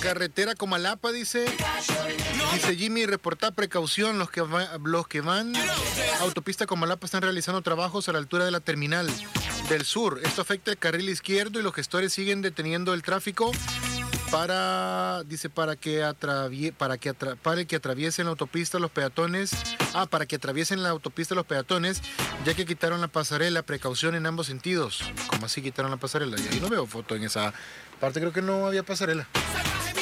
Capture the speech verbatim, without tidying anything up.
Carretera Comalapa, dice. Dice Jimmy, reporta precaución. Los que, va, los que van a autopista Comalapa están realizando trabajos a la altura de la terminal del sur. Esto afecta el carril izquierdo y los gestores siguen deteniendo el tráfico para, dice, para que atravie, para que atra, para que atraviesen la autopista los peatones. Ah, para que atraviesen la autopista los peatones, ya que quitaron la pasarela. Precaución en ambos sentidos. ¿Cómo así quitaron la pasarela? Y ahí no veo foto en esa parte, creo que no había pasarela.